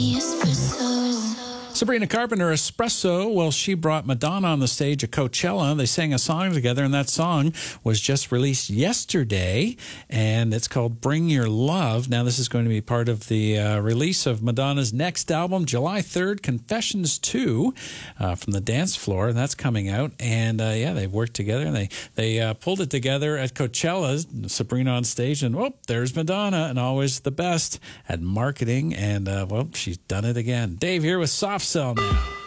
Sabrina Carpenter, Espresso. Well, she brought Madonna on the stage at Coachella. They sang a song together, and that song was just released yesterday, and it's called Bring Your Love. Now, this is going to be part of the release of Madonna's next album, July 3rd, Confessions 2, from the dance floor, and that's coming out. And, they worked together, and they pulled it together at Coachella, Sabrina on stage, and, there's Madonna, and always the best at marketing, and, she's done it again. Dave here with Soft Cell now.